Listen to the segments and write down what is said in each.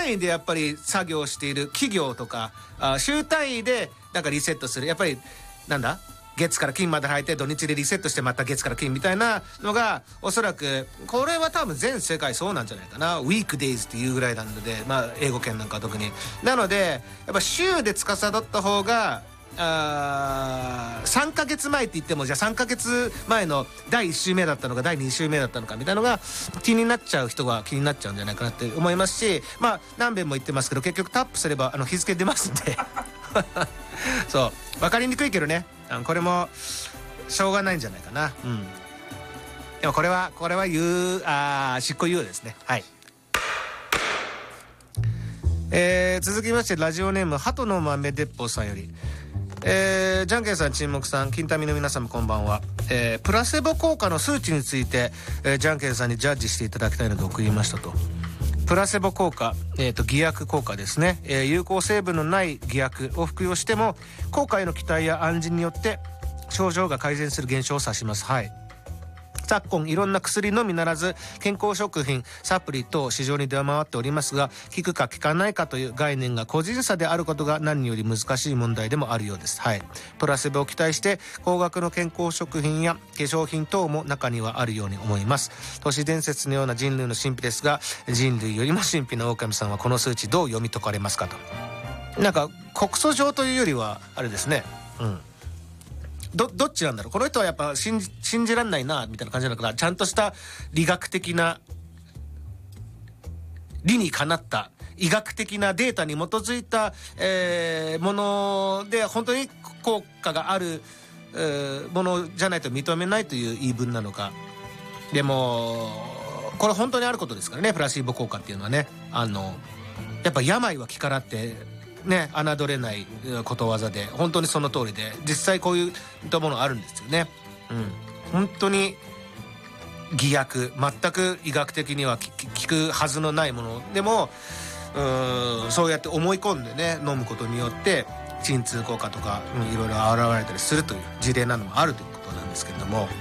単位でやっぱり作業している企業とか週単位でなんかリセットする、やっぱりなんだ月から金まで入って土日でリセットしてまた月から金みたいなのがおそらくこれは多分全世界そうなんじゃないかな。ウィークデイズっていうぐらいなので、まあ英語圏なんか特になのでやっぱ週で司った方が3ヶ月前って言ってもじゃあ3ヶ月前の第1週目だったのか第2週目だったのかみたいなのが気になっちゃう人が気になっちゃうんじゃないかなって思いますし、まあ何遍も言ってますけど結局タップすれば日付出ますんでそう分かりにくいけどね、これもしょうがないんじゃないかな。でもこれは執行猶予ですね。はい。続きましてラジオネーム鳩の豆鉄砲さんより、じゃんけんさん、沈黙さん、金民の皆様こんばんは。プラセボ効果の数値について、じゃんけんさんにジャッジしていただきたいので送りましたと。プラセボ効果、偽薬効果ですね、有効成分のない偽薬を服用しても効果への期待や暗示によって症状が改善する現象を指します。はい。昨今いろんな薬のみならず健康食品サプリ等市場に出回っておりますが、効くか効かないかという概念が個人差であることが何より難しい問題でもあるようです。はい。プラセボを期待して高額の健康食品や化粧品等も中にはあるように思います。都市伝説のような人類の神秘ですが、人類よりも神秘な狼さんはこの数値どう読み解かれますかと。なんか告訴状というよりはあれですね、どっちなんだろう。この人はやっぱ信じらんないなみたいな感じなのかな。ちゃんとした理学的な理にかなった医学的なデータに基づいた、もので本当に効果がある、ものじゃないと認めないという言い分なのか。でもこれ本当にあることですからね、プラシーボ効果っていうのはね。やっぱ病は気からってね、侮れないことわざで本当にその通りで、実際こういったものあるんですよね。本当に偽薬、全く医学的には効くはずのないものでもそうやって思い込んでね飲むことによって鎮痛効果とか、いろいろ現れたりするという事例などもあるということなんですけれども、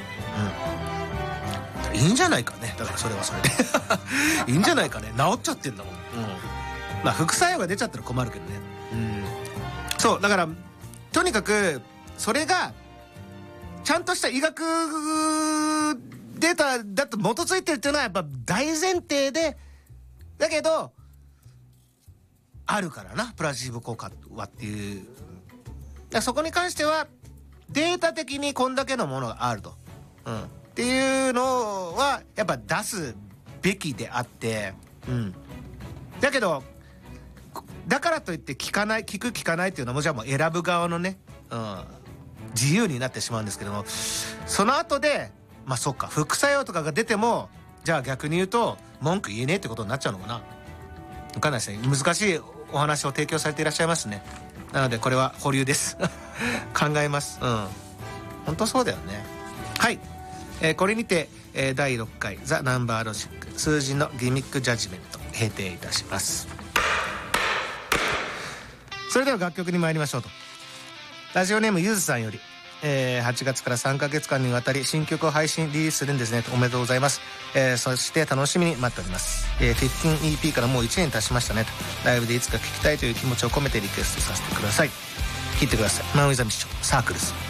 いいんじゃないかね。だからそれはそれでいいんじゃないかね。治っちゃってんだもん。まあ副作用が出ちゃったら困るけどね。そうだからとにかくそれがちゃんとした医学データだと基づいてるっていうのはやっぱ大前提で、だけどあるからな、プラシーボ効果はっていう。そこに関してはデータ的にこんだけのものがあると、っていうのはやっぱ出すべきであって、だけどだからといって効く効かないっていうのもじゃあもう選ぶ側のね、自由になってしまうんですけども、その後でまあそっか副作用とかが出てもじゃあ逆に言うと文句言えねえってことになっちゃうのかな。分かんないですね。難しいお話を提供されていらっしゃいますね。なのでこれは保留です考えます。本当そうだよね。はい、これにて、第6回ザ・ナンバーロジック数字のギミックジャッジメント閉廷いたします。それでは楽曲に参りましょうと。ラジオネームゆずさんより、8月から3ヶ月間にわたり新曲を配信リリースするんですね。おめでとうございます。そして楽しみに待っております。15EP からもう1年経ちましたねと。ライブでいつか聴きたいという気持ちを込めてリクエストさせてください。聴いてください。マン・ウィザ・ミッションサークルズ。